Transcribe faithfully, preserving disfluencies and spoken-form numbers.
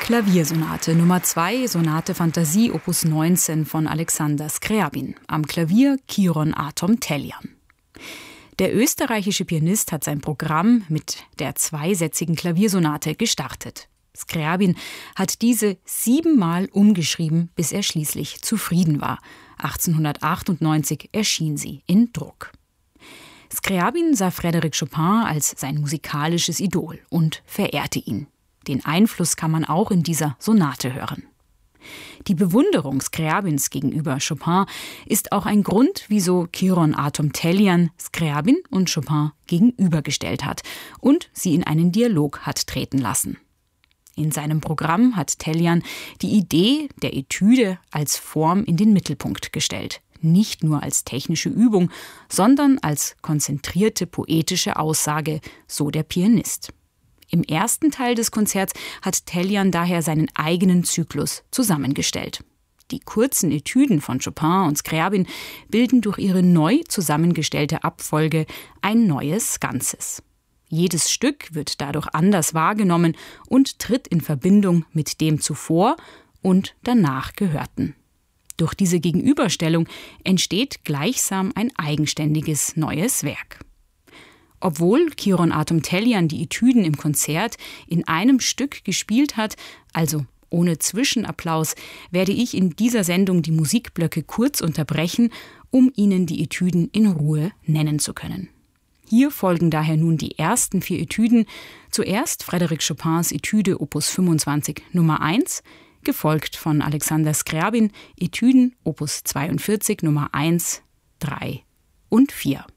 Klaviersonate Nummer zwei, Sonate Fantasie Opus neunzehn von Alexander Scriabin. Am Klavier Kyron Atom-Tellian. Der österreichische Pianist hat sein Programm mit der zweisätzigen Klaviersonate gestartet. Scriabin hat diese siebenmal umgeschrieben, bis er schließlich zufrieden war. achtzehnhundertachtundneunzig erschien sie in Druck. Scriabin sah Frédéric Chopin als sein musikalisches Idol und verehrte ihn. Den Einfluss kann man auch in dieser Sonate hören. Die Bewunderung Scriabins gegenüber Chopin ist auch ein Grund, wieso Kyron Atom-Tellian Scriabin und Chopin gegenübergestellt hat und sie in einen Dialog hat treten lassen. In seinem Programm hat Tellian die Idee der Etüde als Form in den Mittelpunkt gestellt. Nicht nur als technische Übung, sondern als konzentrierte poetische Aussage, so der Pianist. Im ersten Teil des Konzerts hat Tellian daher seinen eigenen Zyklus zusammengestellt. Die kurzen Etüden von Chopin und Scriabin bilden durch ihre neu zusammengestellte Abfolge ein neues Ganzes. Jedes Stück wird dadurch anders wahrgenommen und tritt in Verbindung mit dem zuvor und danach Gehörten. Durch diese Gegenüberstellung entsteht gleichsam ein eigenständiges neues Werk. Obwohl Kyron Atom-Tellian die Etüden im Konzert in einem Stück gespielt hat, also ohne Zwischenapplaus, werde ich in dieser Sendung die Musikblöcke kurz unterbrechen, um Ihnen die Etüden in Ruhe nennen zu können. Hier folgen daher nun die ersten vier Etüden, zuerst Frédéric Chopins Etüde Opus fünfundzwanzig Nummer eins, gefolgt von Alexander Scriabin Etüden Opus zweiundvierzig Nummer eins, drei und vier.